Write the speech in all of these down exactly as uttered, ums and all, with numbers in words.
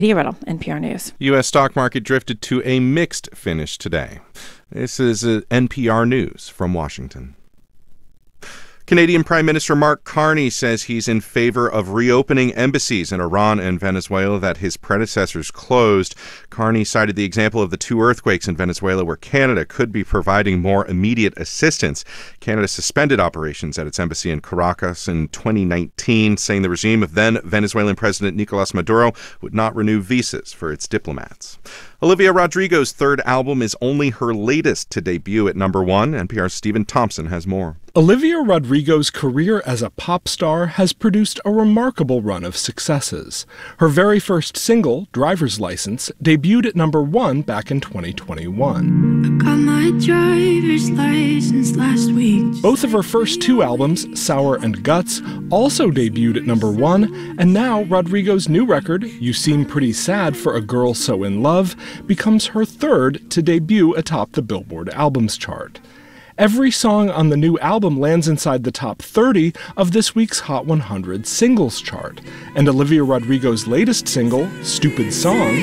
Leah Riddle, N P R News. U S stock market drifted to a mixed finish today. This is uh, N P R News from Washington. Canadian Prime Minister Mark Carney says he's in favor of reopening embassies in Iran and Venezuela that his predecessors closed. Carney cited the example of the two earthquakes in Venezuela where Canada could be providing more immediate assistance. Canada suspended operations at its embassy in Caracas in twenty nineteen, saying the regime of then Venezuelan President Nicolas Maduro would not renew visas for its diplomats. Olivia Rodrigo's third album is only her latest to debut at number one. N P R's Stephen Thompson has more. Olivia Rodrigo's career as a pop star has produced a remarkable run of successes. Her very first single, Driver's License, debuted at number one back in twenty twenty-one. I got my driver's license last week. Both of her first two albums, Sour and Guts, also debuted at number one, and now Rodrigo's new record, You Seem Pretty Sad for a Girl So in Love, becomes her third to debut atop the Billboard Albums chart. Every song on the new album lands inside the top thirty of this week's Hot one hundred singles chart, and Olivia Rodrigo's latest single, Stupid Song,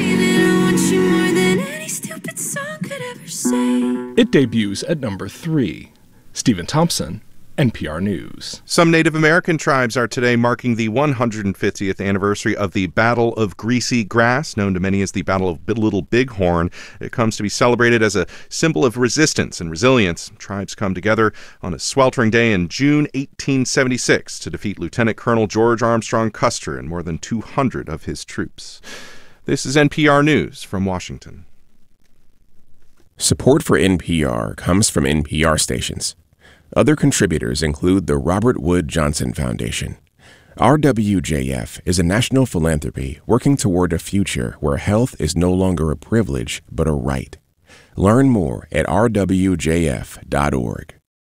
it debuts at number three. Stephen Thompson, N P R News. Some Native American tribes are today marking the one hundred fiftieth anniversary of the Battle of Greasy Grass, known to many as the Battle of Little Bighorn. It comes to be celebrated as a symbol of resistance and resilience. Tribes come together on a sweltering day in June eighteen seventy-six to defeat Lieutenant Colonel George Armstrong Custer and more than two hundred of his troops. This is N P R News from Washington. Support for N P R comes from N P R stations. Other contributors include the Robert Wood Johnson Foundation. R W J F is a national philanthropy working toward a future where health is no longer a privilege but a right. Learn more at r w j f dot org.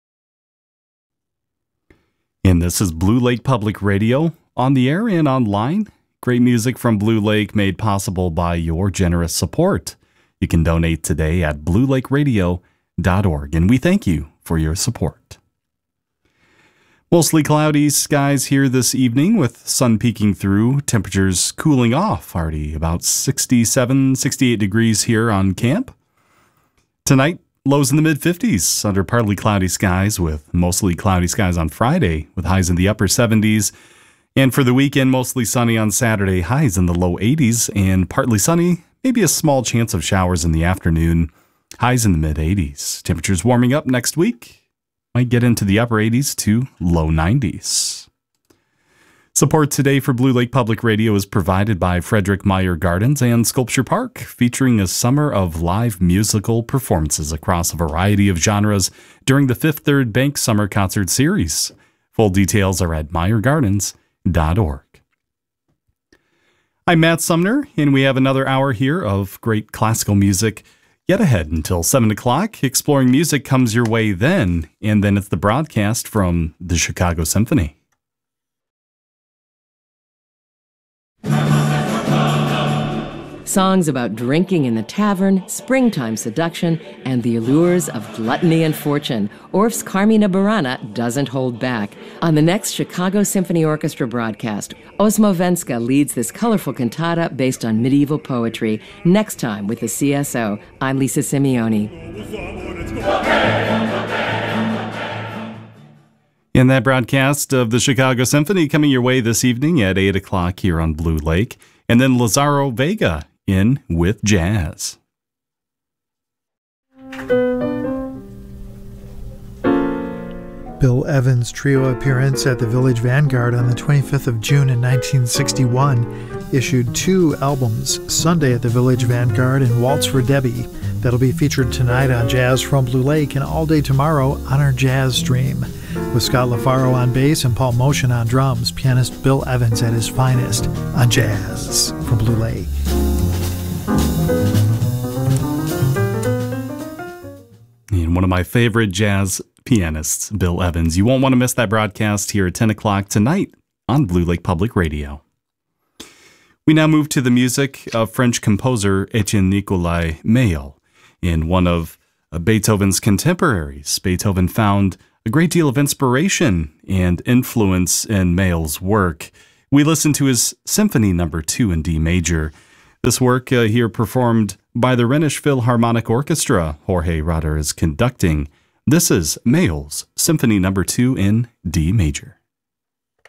And this is Blue Lake Public Radio, on the air and online. Great music from Blue Lake made possible by your generous support. You can donate today at blue lake radio dot org, and we thank you for your support. Mostly cloudy skies here this evening with sun peeking through, temperatures cooling off, already about sixty-seven, sixty-eight degrees here on camp. Tonight, lows in the mid fifties under partly cloudy skies with mostly cloudy skies on Friday with highs in the upper seventies. And for the weekend, mostly sunny on Saturday, highs in the low eighties and partly sunny, maybe a small chance of showers in the afternoon. Highs in the mid eighties. Temperatures warming up next week. Might get into the upper eighties to low nineties. Support today for Blue Lake Public Radio is provided by Frederick Meyer Gardens and Sculpture Park, featuring a summer of live musical performances across a variety of genres during the Fifth Third Bank Summer Concert Series. Full details are at meyer gardens dot org. I'm Matt Sumner, and we have another hour here of great classical music yet ahead until seven o'clock. Exploring Music comes your way then, and then it's the broadcast from the Chicago Symphony. Songs about drinking in the tavern, springtime seduction, and the allures of gluttony and fortune. Orff's Carmina Burana doesn't hold back. On the next Chicago Symphony Orchestra broadcast, Osmo Venska leads this colorful cantata based on medieval poetry. Next time with the C S O, I'm Lisa Simeone. And that broadcast of the Chicago Symphony coming your way this evening at eight o'clock here on Blue Lake. And then Lazaro Vega in with jazz. Bill Evans' trio appearance at the Village Vanguard on the twenty-fifth of June in nineteen sixty-one issued two albums, Sunday at the Village Vanguard and Waltz for Debbie. That'll be featured tonight on Jazz from Blue Lake and all day tomorrow on our Jazz stream. With Scott LaFaro on bass and Paul Motion on drums, pianist Bill Evans at his finest on Jazz from Blue Lake. And one of my favorite jazz pianists, Bill Evans. You won't want to miss that broadcast here at ten o'clock tonight on Blue Lake Public Radio. We now move to the music of French composer Etienne Nicolas Mail. In one of Beethoven's contemporaries, Beethoven found a great deal of inspiration and influence in Mail's work. We listen to his Symphony Number Two in D major. This work uh, here performed by the Rhenish Philharmonic Orchestra. Jorge Roder is conducting. This is Mayol's Symphony Number two in D major.